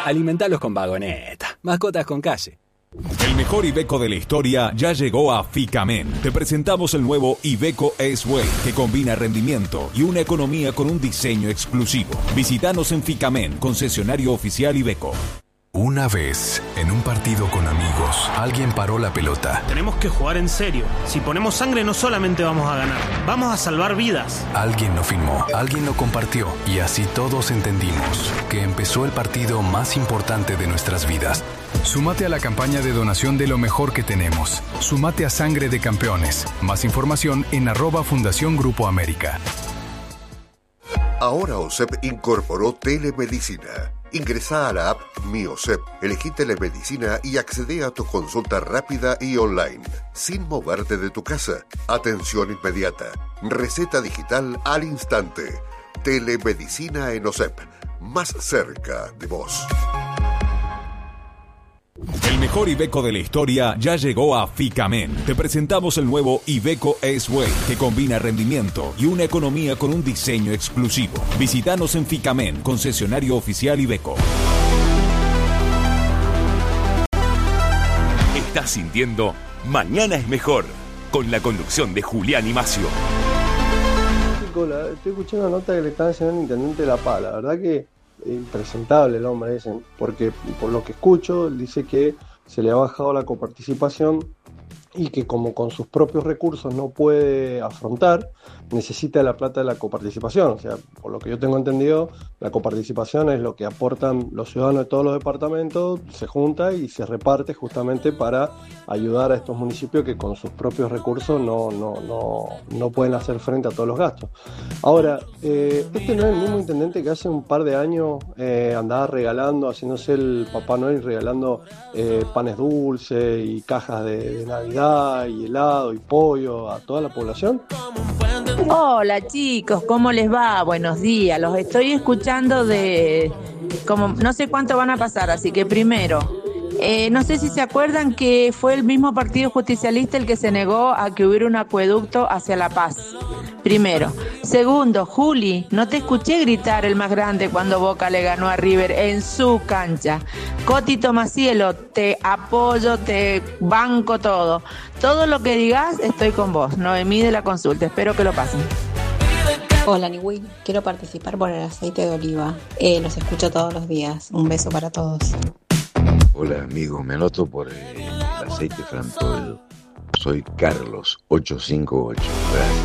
Alimentalos con Vagoneta. Mascotas con calle. El mejor Iveco de la historia ya llegó a Ficamen. Te presentamos el nuevo Iveco S-Way, que combina rendimiento y una economía con un diseño exclusivo. Visítanos en Ficamen, concesionario oficial Iveco. Una vez, en un partido con amigos, alguien paró la pelota. Tenemos que jugar en serio. Si ponemos sangre no solamente vamos a ganar, vamos a salvar vidas. Alguien lo filmó, alguien lo compartió y así todos entendimos que empezó el partido más importante de nuestras vidas. Súmate a la campaña de donación de lo mejor que tenemos. Súmate a Sangre de Campeones. Más información en @Fundación Grupo América. Ahora OSEP incorporó telemedicina. Ingresa a la app Mi OSEP, elegí telemedicina y accede a tu consulta rápida y online, sin moverte de tu casa. Atención inmediata, receta digital al instante. Telemedicina en OSEP, más cerca de vos. El mejor Iveco de la historia ya llegó a Ficamen. Te presentamos el nuevo Iveco S-Way, que combina rendimiento y una economía con un diseño exclusivo. Visítanos en Ficamen, concesionario oficial Iveco. Estás sintiendo Mañana es Mejor, con la conducción de Julián y Macio. Estoy escuchando una nota que le están haciendo al intendente de La Paz. La verdad que impresentable el hombre ese, porque por lo que escucho, él dice que se le ha bajado la coparticipación y que como con sus propios recursos no puede afrontar, necesita la plata de la coparticipación. O sea, por lo que yo tengo entendido, la coparticipación es lo que aportan los ciudadanos de todos los departamentos, se junta y se reparte justamente para ayudar a estos municipios que con sus propios recursos no pueden hacer frente a todos los gastos. Ahora, este no es el mismo intendente que hace un par de años andaba regalando, haciéndose el Papá Noel, regalando panes dulces y cajas de Navidad y helado y pollo a toda la población. Hola chicos, ¿cómo les va? Buenos días, los estoy escuchando como no sé cuánto van a pasar, así que primero, no sé si se acuerdan que fue el mismo Partido Justicialista el que se negó a que hubiera un acueducto hacia La Paz. Primero. Segundo, Juli, no te escuché gritar el más grande cuando Boca le ganó a River en su cancha. Coti Tomacielo, te apoyo, te banco todo. Todo lo que digas, estoy con vos. Noemí de la Consulta, espero que lo pasen. Hola Niwi, quiero participar por el aceite de oliva. Los escucho todos los días. Un beso para todos. Hola amigo, me anoto por el aceite Frantol. Soy Carlos 858. Gracias.